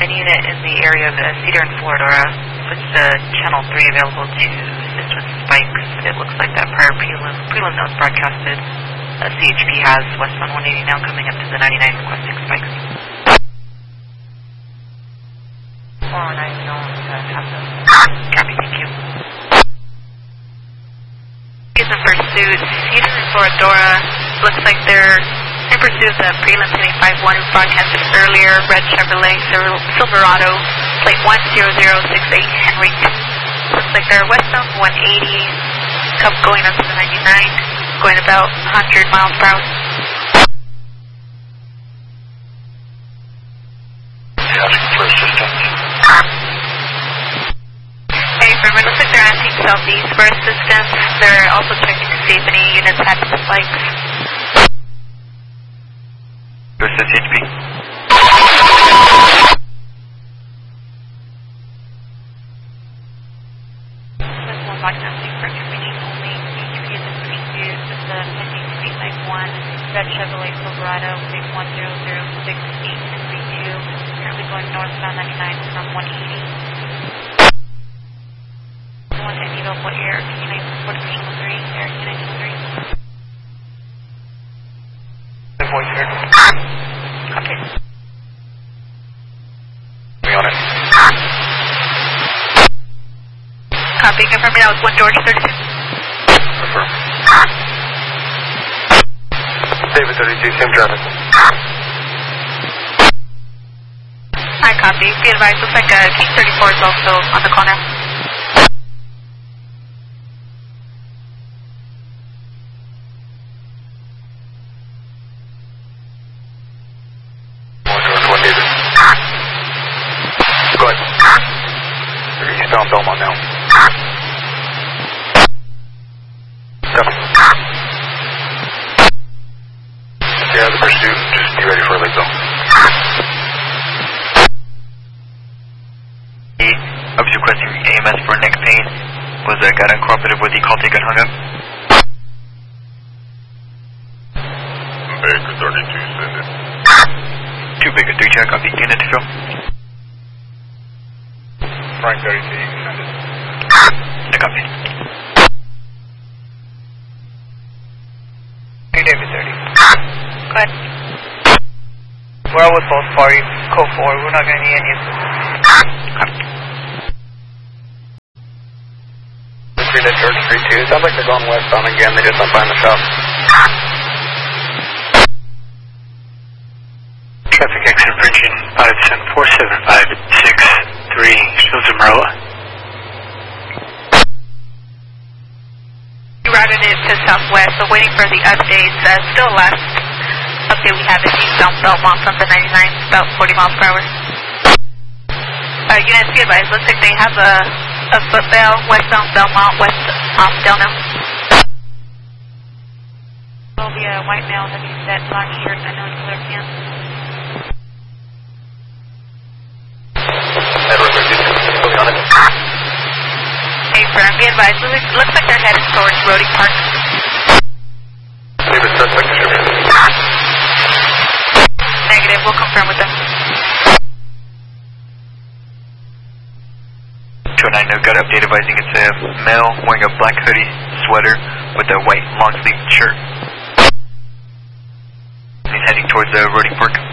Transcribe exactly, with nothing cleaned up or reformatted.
an unit in the area of uh, Cedar and Floridora with the channel three available to assist with spikes. It looks like that prior prelim, prelim that was broadcasted. Uh, C H P has westbound one eighty now coming up to the ninety-nine requesting spikes. four oh nine, no one uh, has those. Copy, thank you. Is in pursuit. Cedar and Floridora. Looks like they're in pursuit of the prelim hitting five one who broadcasted earlier. Red Chevrolet Silverado, plate one zero zero six eight Henry two. Looks like they're westbound one eighty, cup going up to the ninety-nine, going about one hundred miles per hour. Hey, firm, it looks like they're asking southeast for assistance. They're also checking to see if any units had spikes. Where's the C H P? That's one broadcasting for remaining only. C H P is in pursuit of the pending state leg one, Red Chevrolet Silverado, plate one zero zero six eight Henry two, currently going northbound ninety-nine from one eighty. One at Eagle, what air? Can you report to Eagle three? Air, can I Eagle three? The voice here. Copy. We on it. Copy, confirm me that was one George thirty-two. Confirm. David thirty-two, same traffic. Hi, copy. Be advised, looks like uh, King thirty-four is also on the call now. Eastbound Belmont now. Copy. Yeah, the pursuit. Just be ready for a late zone. I was requesting A M S for neck pain. Was that got uncooperative with the call taken hung up? Baker thirty-two, send it. Two Baker three, check. Copy. Unit to fill. Frank thirty-two, you can send it. I copy. Hey, David thirty. Go ahead. We're all with both parties. Code four. We're not going to need any assistance. Copy. Three to George three two. Sounds like they're going westbound again. They just don't find the shop. Traffic exit Virgin five seven four seven five six three. Shows Amaroa. You routed it to southwest, so waiting for the updates. Uh, still last update we have is eastbound Belmont from the ninety-nine, about forty miles per hour. Uh, units, be advised, looks like they have a, a foot bail, westbound Belmont, west um, Delno. Will be a white male, heavy set, black shirt, unknown color pants. Hey, firm, be advised, looks, looks like they're headed towards Rody Park. David, suspect description. Negative, we'll confirm with them. two oh nine, no, got update advising it's a male wearing a black hoodie, sweater with a white long sleeve shirt. He's heading towards uh, Rody Park.